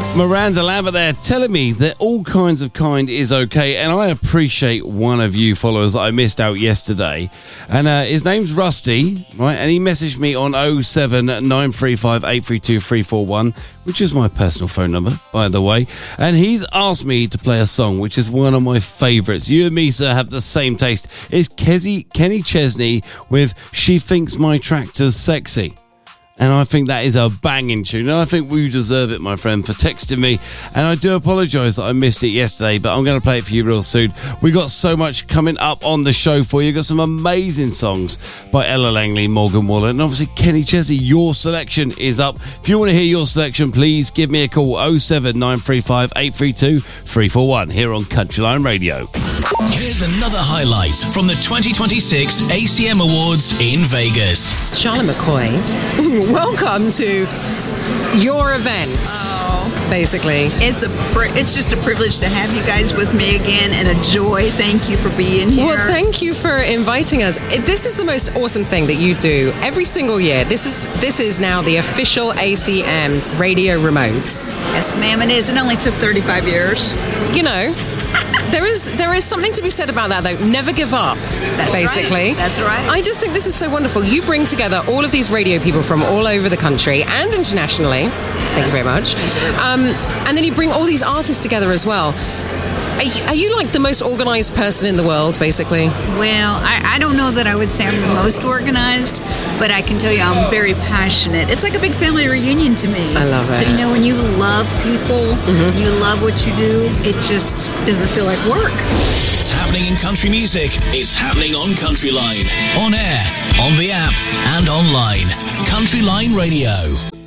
Miranda Lambert there telling me that all kinds of kind is okay, and I appreciate one of you followers that I missed out yesterday, and his name's Rusty, right, and he messaged me on 07935 832 341, which is my personal phone number, by the way, and he's asked me to play a song which is one of my favourites. You and me, sir, have the same taste. It's Kenny Chesney with She Thinks My Tractor's Sexy. And I think that is a banging tune. And I think we deserve it, my friend, for texting me. And I do apologise that I missed it yesterday, but I'm going to play it for you real soon. We got so much coming up on the show for you. We've got some amazing songs by Ella Langley, Morgan Wallen, and obviously Kenny Chesney. Your selection is up. If you want to hear your selection, please give me a call, 07935 832 341, here on Country Line Radio. Here's another highlight from the 2026 ACM Awards in Vegas. Charlotte McCoy, welcome to your event. Basically. It's just a privilege to have you guys with me again, and a joy. Thank you for being here. Well, thank you for inviting us. This is the most awesome thing that you do every single year. This is now the official ACM's radio remotes. Yes, ma'am, it is. It only took 35 years. You know, there is something to be said about that, though. Never give up, basically. Right. That's right. I just think this is so wonderful. You bring together all of these radio people from all over the country and internationally. Thank you very much. And then you bring all these artists together as well. Are you like the most organized person in the world, basically? Well, I don't know that I would say I'm the most organized, but I can tell you I'm very passionate. It's like a big family reunion to me. I love it. So, when you love people, you love what you do, it just doesn't feel like work. It's happening in country music. It's happening on Country Line. On air, on the app, and online. Country Line Radio.